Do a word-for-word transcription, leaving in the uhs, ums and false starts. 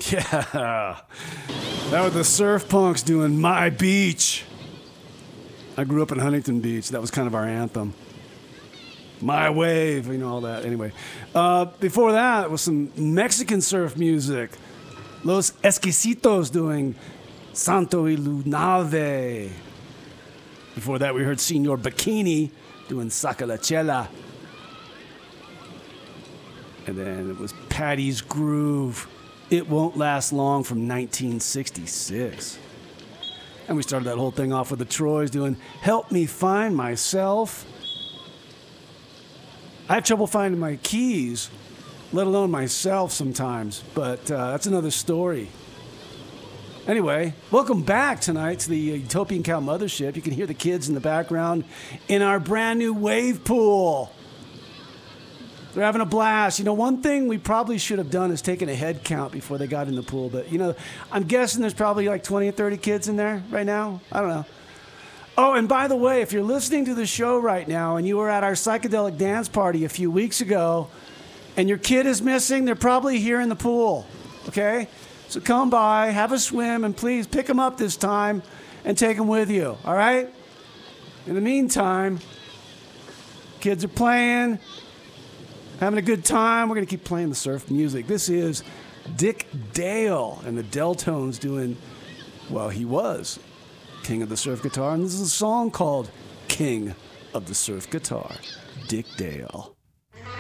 Yeah. That was the Surf Punks doing My Beach. I grew up in Huntington Beach. That was kind of our anthem. My Wave, you know, all that. Anyway, uh, before that was some Mexican surf music. Los Esquisitos doing Santo y Lunave. Before that, we heard Senor Bikini doing Saca la Chela. And then it was Patty's Groove. It Won't Last Long from nineteen sixty-six. And we started that whole thing off with the Troys doing Help Me Find Myself. I have trouble finding my keys, let alone myself sometimes, but uh, that's another story. Anyway, welcome back tonight to the Utopian Cow Mothership. You can hear the kids in the background in our brand new wave pool. They're having a blast. You know, one thing we probably should have done is taken a head count before they got in the pool. But, you know, I'm guessing there's probably like twenty or thirty kids in there right now. I don't know. Oh, and by the way, if you're listening to the show right now and you were at our psychedelic dance party a few weeks ago and your kid is missing, they're probably here in the pool, okay? So come by, have a swim, and please pick them up this time and take them with you, all right? In the meantime, kids are playing, having a good time. We're going to keep playing the surf music. This is Dick Dale and the Deltones doing, well, he was King of the Surf Guitar, and this is a song called King of the Surf Guitar, Dick Dale.